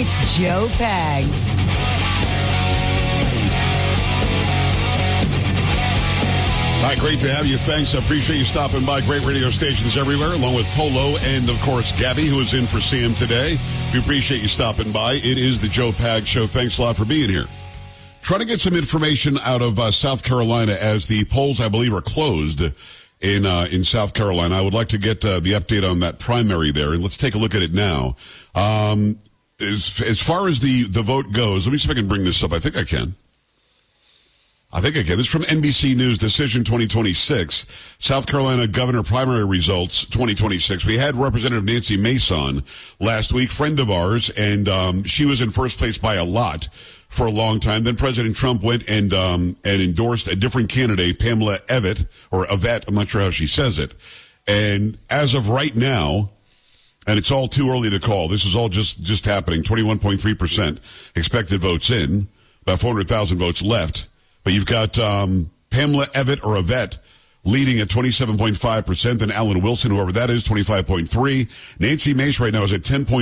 It's Joe Pags. All right, great to have you. Thanks. I appreciate you stopping by. Great radio stations everywhere, along with Polo and, of course, Gabby, who is in for Sam today. We appreciate you stopping by. It is the Joe Pags Show. Thanks a lot for being here. Trying to get some information out of South Carolina as the polls, I believe, are closed in South Carolina. I would like to get the update on that primary there, and let's take a look at it now. As far as the vote goes, let me see if I can bring this up. I think I can. This is from NBC News, Decision 2026, South Carolina Governor Primary Results 2026. We had Representative Nancy Mace on last week, friend of ours, and she was in first place by a lot for a long time. Then President Trump went and endorsed a different candidate, Pamela Evette, or Evette, I'm not sure how she says it. And as of right now, and it's all too early to call, this is all just happening, 21.3% expected votes in, about 400,000 votes left. But you've got Pamela Evette or Evette leading at 27.5%, then Alan Wilson, whoever that is, 25.3%. Nancy Mace right now is at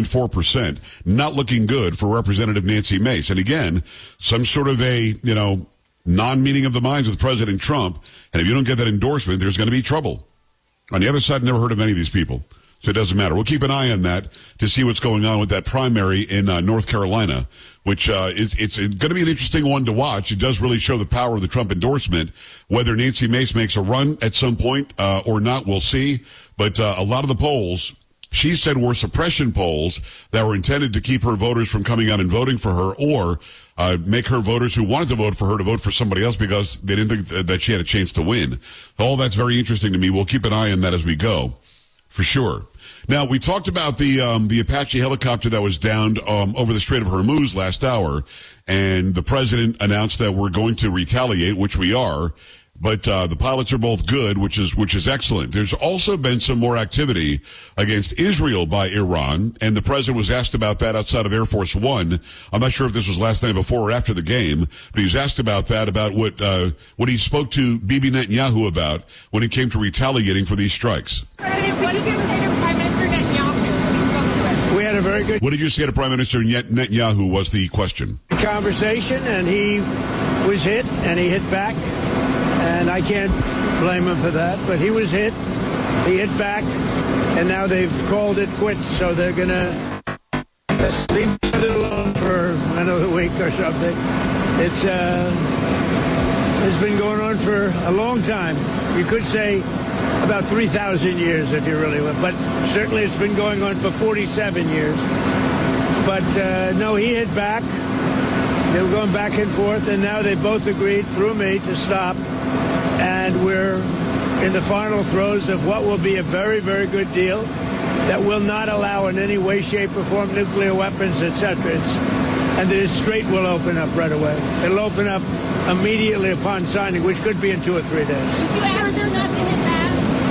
10.4%. Not looking good for Representative Nancy Mace. And again, some sort of a, non-meeting of the minds with President Trump. And if you don't get that endorsement, there's going to be trouble. On the other side, never heard of any of these people. So it doesn't matter. We'll keep an eye on that to see what's going on with that primary in North Carolina, which it's going to be an interesting one to watch. It does really show the power of the Trump endorsement. Whether Nancy Mace makes a run at some point or not, we'll see. But a lot of the polls, she said, were suppression polls that were intended to keep her voters from coming out and voting for her, or make her voters who wanted to vote for her to vote for somebody else because they didn't think that she had a chance to win. All that's very interesting to me. We'll keep an eye on that as we go, for sure. Now, we talked about the Apache helicopter that was downed over the Strait of Hormuz last hour, and the president announced that we're going to retaliate, which we are, but the pilots are both good, which is excellent. There's also been some more activity against Israel by Iran, and the president was asked about that outside of Air Force One. I'm not sure if this was last night before or after the game, but he was asked about that, about what he spoke to Bibi Netanyahu about when it came to retaliating for these strikes. What did you say to Prime Minister Netanyahu? We had a very good... What did you say to Prime Minister Netanyahu was the question. Conversation, and he was hit, and he hit back, and I can't blame him for that, but he was hit, he hit back, and now they've called it quits, so they're going to leave it alone for another week or something. It's been going on for a long time. You could say about 3,000 years if you really want, but certainly it's been going on for 47 years. But no, he hit back. They were going back and forth, and now they both agreed through me to stop. And we're in the final throes of what will be a very, very good deal that will not allow in any way, shape, or form nuclear weapons, etc. And the strait will open up right away. It'll open up immediately upon signing, which could be in 2 or 3 days. Did you ever do not to hit back?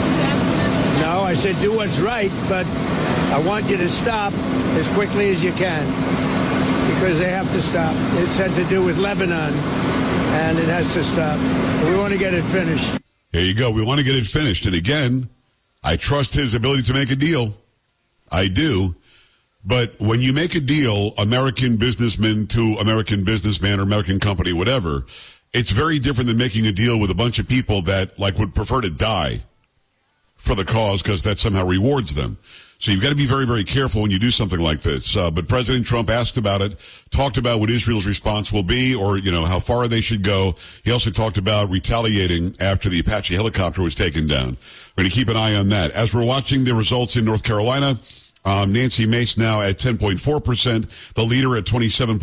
No, I said do what's right, but I want you to stop as quickly as you can, because they have to stop. It's had to do with Lebanon, and it has to stop. We want to get it finished. There you go. We want to get it finished. And again, I trust his ability to make a deal. I do. But when you make a deal, American businessman to American businessman or American company, whatever, it's very different than making a deal with a bunch of people that would prefer to die for the cause because that somehow rewards them. So you've got to be very, very careful when you do something like this. But President Trump asked about it, talked about what Israel's response will be, or, how far they should go. He also talked about retaliating after the Apache helicopter was taken down. We're going to keep an eye on that. As we're watching the results in North Carolina, Nancy Mace now at 10.4%, the leader at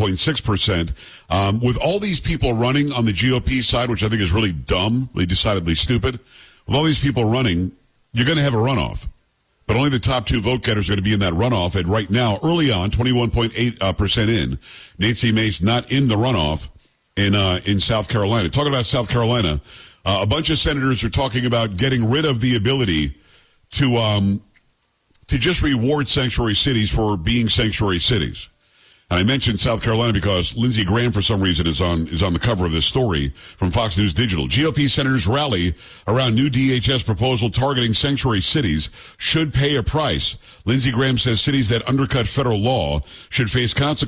27.6%. With all these people running on the GOP side, which I think is really dumb, really decidedly stupid, with all these people running, you're going to have a runoff. But only the top 2 vote getters are going to be in that runoff. And right now, early on, 21.8% in, Nancy Mace not in the runoff in South Carolina. Talking about South Carolina, a bunch of senators are talking about getting rid of the ability to just reward sanctuary cities for being sanctuary cities. And I mentioned South Carolina because Lindsey Graham, for some reason, is on the cover of this story from Fox News Digital. GOP senators rally around new DHS proposal targeting sanctuary cities should pay a price. Lindsey Graham says cities that undercut federal law should face consequences